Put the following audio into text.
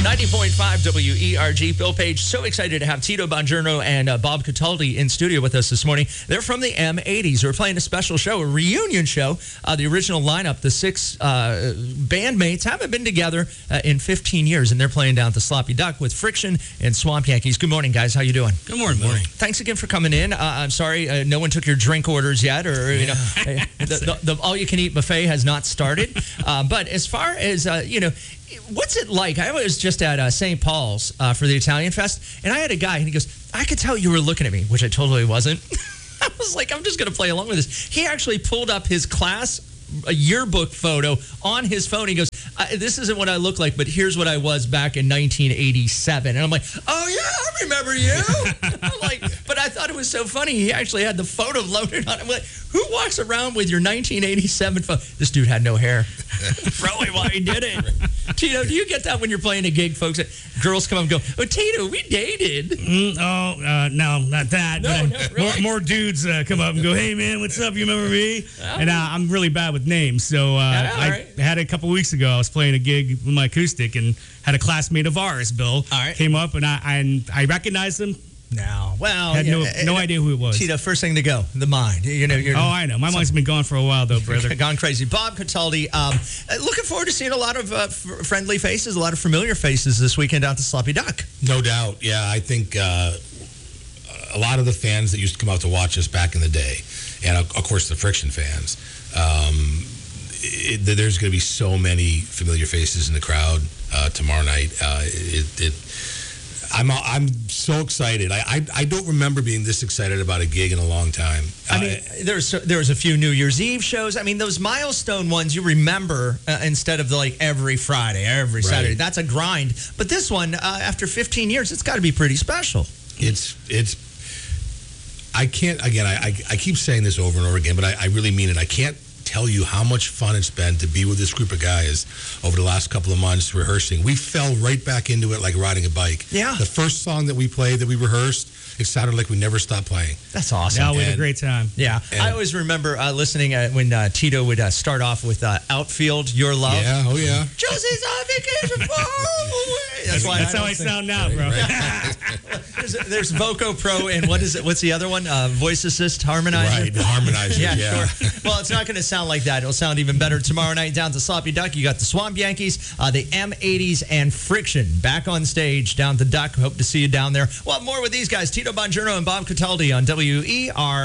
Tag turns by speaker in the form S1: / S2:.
S1: 90.5 WERG. Bill Page, so excited to have Tito Bongiorno and Bob Cataldi in studio with us this morning. They're from the M80s. We're playing a special show, a reunion show. The original lineup, the six bandmates, haven't been together in 15 years, and they're playing down at the Sloppy Duck with Friction and Swamp Yankees. Good morning, guys. How you doing?
S2: Good morning. Morning.
S1: Thanks again for coming in. I'm sorry no one took your drink orders yet, or you know, the all-you-can-eat buffet has not started. But as far as what's it like? I was just at St. Paul's for the Italian Fest, and I had a guy, and he goes, I could tell you were looking at me, which I totally wasn't. I was like, I'm just going to play along with this. He actually pulled up his class a yearbook photo on his phone. He goes, this isn't what I look like, but here's what I was back in 1987. And I'm like, oh, yeah, I remember you. I'm like, but I thought it was so funny. He actually had the photo loaded on him. I'm like, who walks around with your 1987 photo? This dude had no hair. Probably why he did it. Tito, do you get that when you're playing a gig, folks? Girls come up and go, oh, Tito, we dated.
S2: No, not that.
S1: No, really?
S2: More dudes come up and go, hey, man, what's up? You remember me? And I'm really bad with names. So I had a couple weeks ago, I was playing a gig with my acoustic and had a classmate of ours, Bill, came up, and I recognized him.
S1: No. Well,
S2: had no idea who it was.
S1: Tito, first thing to go, the mind.
S2: I know. My mind's been gone for a while, though, brother.
S1: Gone crazy. Bob Cataldi, looking forward to seeing a lot of friendly faces, a lot of familiar faces this weekend out to Sloppy Duck.
S3: No doubt. Yeah, I think a lot of the fans that used to come out to watch us back in the day, and of course the Friction fans, there's going to be so many familiar faces in the crowd tomorrow night. I'm so excited. I don't remember being this excited about a gig in a long time.
S1: I mean, there's a few New Year's Eve shows. I mean, those milestone ones you remember instead of every Friday, every Saturday. That's a grind. But this one, after 15 years, it's got to be pretty special.
S3: I can't, again, I keep saying this over and over again, but I really mean it. I can't tell you how much fun it's been to be with this group of guys over the last couple of months rehearsing. We fell right back into it like riding a bike.
S1: Yeah.
S3: The first song that we played, that we rehearsed, it sounded like we never stopped playing.
S1: That's awesome.
S2: Yeah, we had a great time.
S1: Yeah. I always remember listening when Tito would start off with Outfield, Your Love.
S3: Yeah, oh yeah.
S1: Josie's on vacation far away.
S2: That's how I sound now, bro.
S1: There's Voco Pro and what's the other one? Voice Assist Harmonizer.
S3: Right, the Harmonizer.
S1: Yeah, sure. Well, it's not going to sound like that. It'll sound even better tomorrow night down to Sloppy Duck. You got the Swamp Yankees, the M80s, and Friction back on stage down at the Duck. Hope to see you down there. Well, more with these guys, Tito Bongiorno and Bob Cataldi on WER.